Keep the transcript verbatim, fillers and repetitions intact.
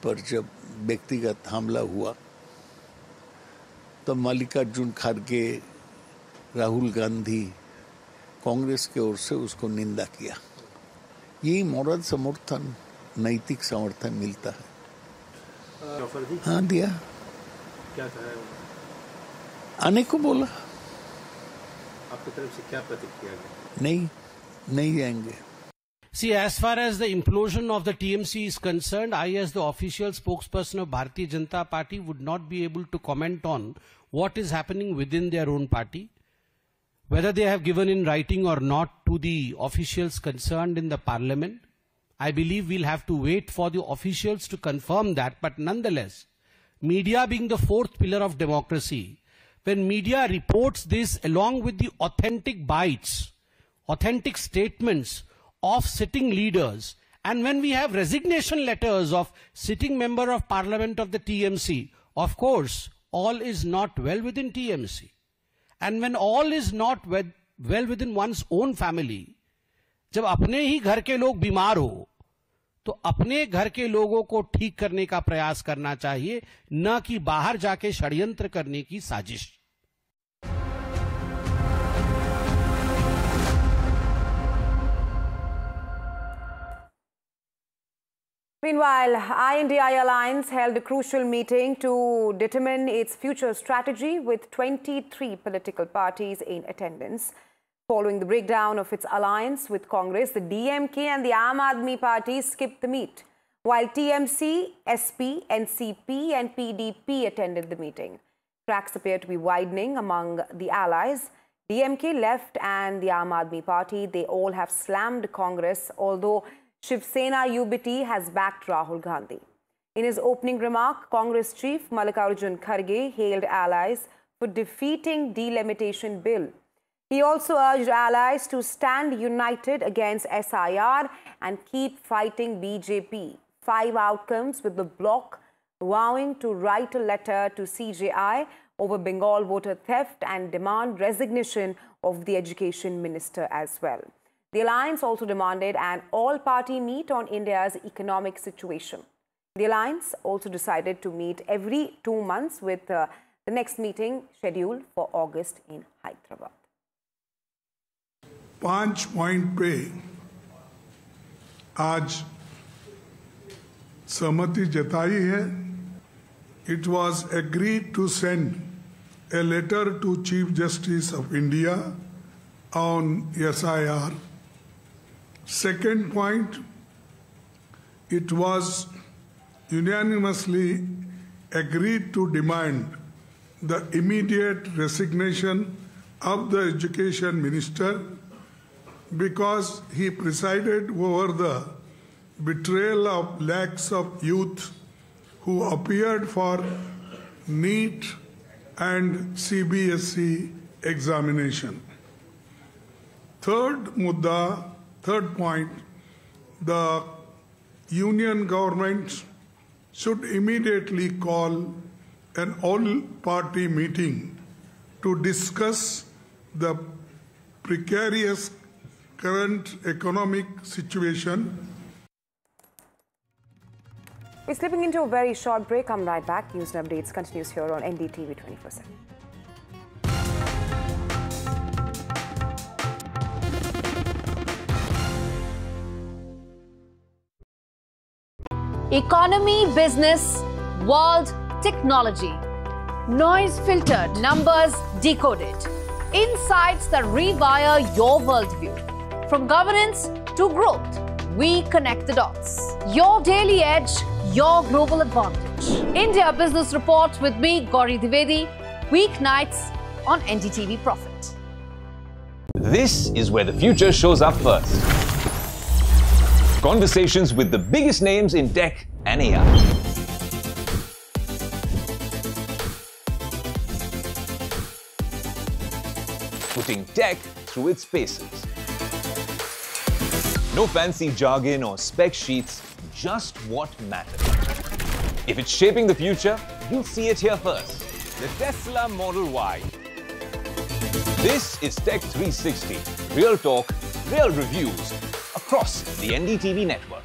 पर जब व्यक्तिगत हमला हुआ तो मल्लिकार्जुन खड़गे, राहुल गांधी, कांग्रेस की ओर से उसको निंदा किया। यही मॉरल समर्थन, नैतिक समर्थन मिलता है। ऑफर दी? हाँ दिया। क्या कहा है? आने को बोला। आपकी तरफ से क्या प्रतिक्रिया है? नहीं, नहीं जाएंगे। See, as far as the implosion of the T M C is concerned, I as the official spokesperson of Bharatiya Janata Party would not be able to comment on what is happening within their own party, whether they have given in writing or not to the officials concerned in the parliament. I believe we'll have to wait for the officials to confirm that, but nonetheless, media being the fourth pillar of democracy, when media reports this along with the authentic bites, authentic statements of sitting leaders, and when we have resignation letters of sitting member of parliament of the T M C, of course, all is not well within T M C. And when all is not well, well within one's own family, जब अपने ही घर के लोग बीमार हो, तो अपने घर के लोगों को ठीक करने का प्रयास करना चाहिए, न कि बाहर जाके षड्यंत्र करने की साजिश। Meanwhile, I N D I Alliance held a crucial meeting to determine its future strategy with twenty-three political parties in attendance. Following the breakdown of its alliance with Congress, the D M K and the Aam Aadmi Party skipped the meet, while T M C, S P, N C P and P D P attended the meeting. Cracks appear to be widening among the allies. D M K left and the Aam Aadmi Party, they all have slammed Congress, although Shiv Sena U B T has backed Rahul Gandhi. In his opening remark, Congress chief Mallikarjun Kharge hailed allies for defeating delimitation bill. He also urged allies to stand united against S I R and keep fighting B J P. Five outcomes with the bloc vowing to write a letter to C J I over Bengal voter theft and demand resignation of the education minister as well. The alliance also demanded an all-party meet on India's economic situation. The alliance also decided to meet every two months with uh, the next meeting scheduled for August in Hyderabad. पांच point पे आज सहमति जताई है. It was agreed to send a letter to Chief Justice of India on S I R. Second point, it was unanimously agreed to demand the immediate resignation of the Education Minister because he presided over the betrayal of lakhs of youth who appeared for NEET and C B S E examination. Third mudda, third point, the union government should immediately call an all-party meeting to discuss the precarious current economic situation. We're slipping into a very short break. Come right back. News and updates continues here on N D T V twenty-four seven. Economy, business, world, technology. Noise filtered, numbers decoded. Insights that rewire your worldview. From governance to growth, we connect the dots. Your daily edge, your global advantage. India Business Report with me, Gauri Dwivedi, weeknights on N D T V Profit. This is where the future shows up first. Conversations with the biggest names in tech and A I. Putting tech through its paces. No fancy jargon or spec sheets, just what matters. If it's shaping the future, you'll see it here first. The Tesla Model Y. This is Tech three sixty. Real talk, real reviews across the N D T V network.